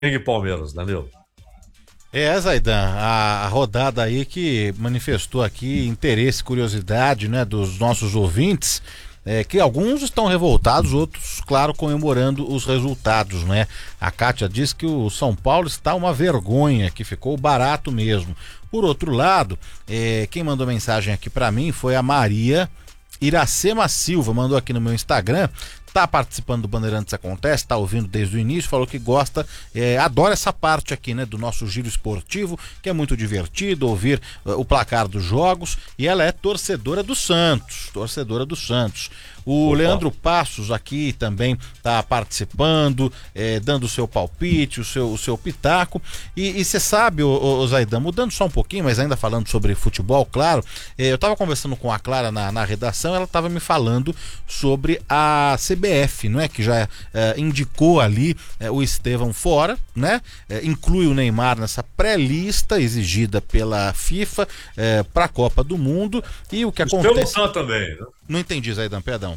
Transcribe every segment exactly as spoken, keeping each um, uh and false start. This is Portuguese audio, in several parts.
e Palmeiras, Danilo. É, Zaidan, a, a rodada aí que manifestou aqui interesse, curiosidade, né, dos nossos ouvintes, é, que alguns estão revoltados, outros, claro, comemorando os resultados, né? A Kátia diz que o São Paulo está uma vergonha, que ficou barato mesmo. Por outro lado, é, quem mandou mensagem aqui para mim foi a Maria Iracema Silva, mandou aqui no meu Instagram. Tá participando do Bandeirantes Acontece, tá ouvindo desde o início, falou que gosta, é, adora essa parte aqui, né, do nosso giro esportivo, que é muito divertido ouvir uh, o placar dos jogos, e ela é torcedora do Santos, torcedora do Santos. O Opa. Leandro Passos aqui também tá participando, é, dando o seu palpite, o seu, o seu pitaco, e você sabe, ô, ô, Zaidan, mudando só um pouquinho, mas ainda falando sobre futebol, claro, é, eu tava conversando com a Clara na, na redação, ela tava me falando sobre a C B F, não é, que já é, indicou ali é, o Estevão fora, né, é, inclui o Neymar nessa pré-lista exigida pela FIFA é, para a Copa do Mundo, e o que acontece... Estevão também, né? Não entendi, Zaidan, perdão.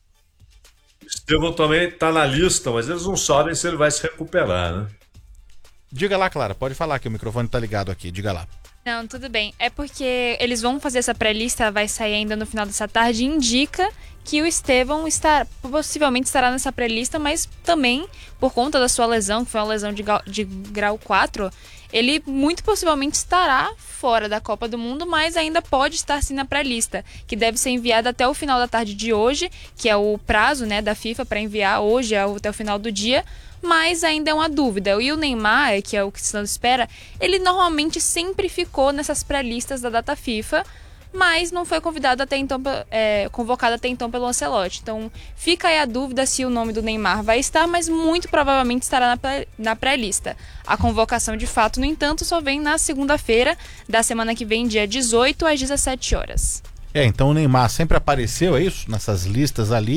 Estevão também está na lista, mas eles não sabem se ele vai se recuperar, né? Diga lá, Clara, pode falar que o microfone tá ligado aqui, diga lá. Não, tudo bem. É porque eles vão fazer essa pré-lista, vai sair ainda no final dessa tarde, e indica que o Estevão está, possivelmente estará nessa pré-lista, mas também, por conta da sua lesão, que foi uma lesão de, de grau quatro, ele muito possivelmente estará fora da Copa do Mundo, mas ainda pode estar sim na pré-lista, que deve ser enviada até o final da tarde de hoje, que é o prazo, né, da FIFA para enviar hoje até o final do dia, mas ainda é uma dúvida. E o Neymar, que é o que se espera, ele normalmente sempre ficou nessas pré-listas da data FIFA, mas não foi convidado até então, é, convocado até então pelo Ancelotti. Então fica aí a dúvida se o nome do Neymar vai estar, mas muito provavelmente estará na pré-lista. A convocação de fato, no entanto, só vem na segunda-feira da semana que vem, dia dezoito, às dezessete horas. É, então o Neymar sempre apareceu, é isso? Nessas listas ali.